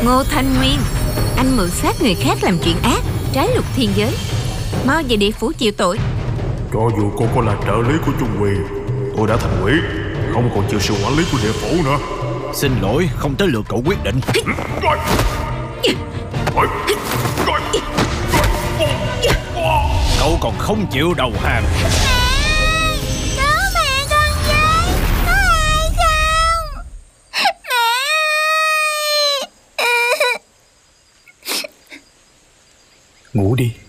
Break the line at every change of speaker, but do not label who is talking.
Ngô Thanh Nguyên, anh mượn xác người khác làm chuyện ác, trái luật thiên giới. Mau về địa phủ chịu tội.
Cho dù cô có là trợ lý của Trung Quyền, tôi đã thành quỷ, không còn chịu sự quản lý của địa phủ nữa.
Xin lỗi, không tới lượt cậu quyết định. Cậu còn không chịu đầu hàng.
Cứu mẹ con với. Có ai không? Mẹ ơi.
Ngủ đi.